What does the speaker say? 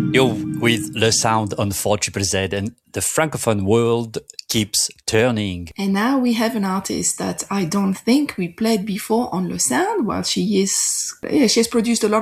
You're with Le Sound on 4ZZZ, and the Francophone world keeps turning. And now we have an artist that I don't think we played before on Le Sound. Well, she has produced a lot